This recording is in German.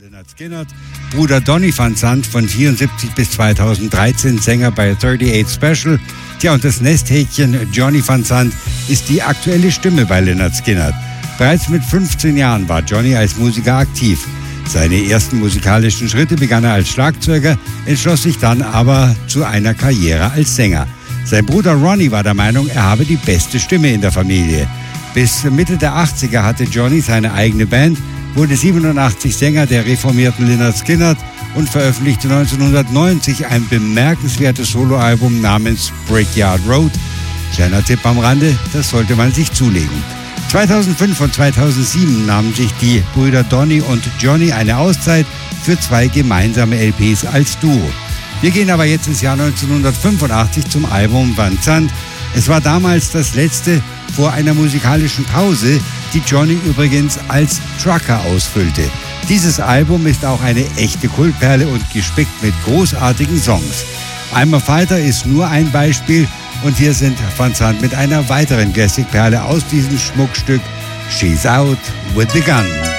Lynyrd Skynyrd, Bruder Donny van Zandt von 74 bis 2013 Sänger bei 38 Special. Tja, und das Nesthäkchen Johnny van Zandt ist die aktuelle Stimme bei Lynyrd Skynyrd. Bereits mit 15 Jahren war Johnny als Musiker aktiv. Seine ersten musikalischen Schritte begann er als Schlagzeuger, entschloss sich dann aber zu einer Karriere als Sänger. Sein Bruder Ronnie war der Meinung, er habe die beste Stimme in der Familie. Bis Mitte der 80er hatte Johnny seine eigene Band, wurde 87 Sänger der reformierten Lynyrd Skynyrd und veröffentlichte 1990 ein bemerkenswertes Soloalbum namens Brickyard Road. Kleiner Tipp am Rande, das sollte man sich zulegen. 2005 und 2007 nahmen sich die Brüder Donny und Johnny eine Auszeit für 2 gemeinsame LPs als Duo. Wir gehen aber jetzt ins Jahr 1985 zum Album Van Zandt. Es war damals das letzte vor einer musikalischen Pause, die Johnny übrigens als Trucker ausfüllte. Dieses Album ist auch eine echte Kultperle und gespickt mit großartigen Songs. I'm a Fighter ist nur ein Beispiel und hier sind Van Zandt mit einer weiteren Classic-Perle aus diesem Schmuckstück She's Out with the Gun.